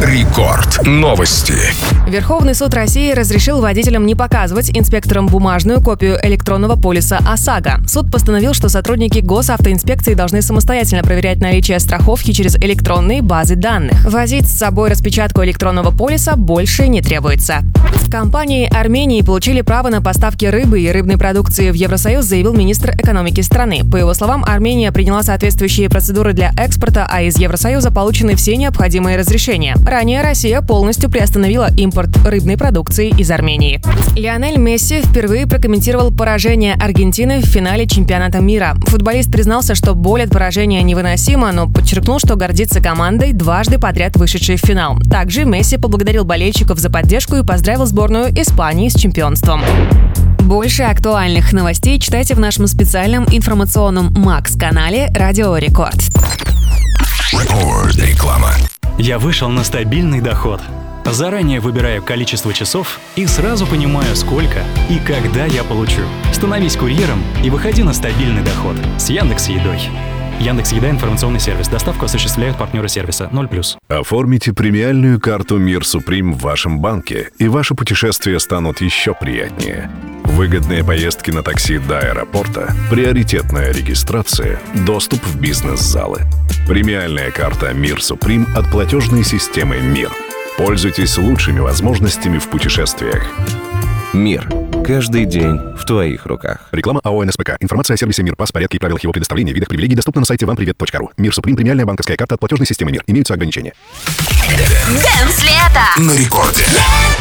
Рекорд. Новости. Верховный суд России разрешил водителям не показывать инспекторам бумажную копию электронного полиса ОСАГО. Суд постановил, что сотрудники госавтоинспекции должны самостоятельно проверять наличие страховки через электронные базы данных. Возить с собой распечатку электронного полиса больше не требуется. Компании Армении получили право на поставки рыбы и рыбной продукции в Евросоюз, заявил министр экономики страны. По его словам, Армения приняла соответствующие процедуры для экспорта, а из Евросоюза получены все необходимые разрешения. Ранее Россия полностью приостановила импорт рыбной продукции из Армении. Лионель Месси впервые прокомментировал поражение Аргентины в финале чемпионата мира. Футболист признался, что боль от поражения невыносима, но подчеркнул, что гордится командой, дважды подряд вышедшей в финал. Также Месси поблагодарил болельщиков за поддержку и поздравил сборную Испании с чемпионством. Больше актуальных новостей читайте в нашем специальном информационном Макс-канале «Радио Рекорд». Реклама. Я вышел на стабильный доход. Заранее выбираю количество часов и сразу понимаю, сколько и когда я получу. Становись курьером и выходи на стабильный доход с Яндекс.Едой. Яндекс.Еда — информационный сервис. Доставку осуществляют партнеры сервиса 0+. Оформите премиальную карту Мир Суприм в вашем банке, и ваши путешествия станут еще приятнее. Выгодные поездки на такси до аэропорта, приоритетная регистрация, доступ в бизнес-залы. Премиальная карта Мир Суприм от платежной системы МИР. Пользуйтесь лучшими возможностями в путешествиях. Мир. Каждый день в твоих руках. Реклама АО «НСПК». Информация о сервисе МИР, порядке и правилах его предоставления, видах привилегий доступна на сайте вампривет.ру. Мир Суприм — премиальная банковская карта от платежной системы МИР. Имеются ограничения. Дэнс лето На рекорде.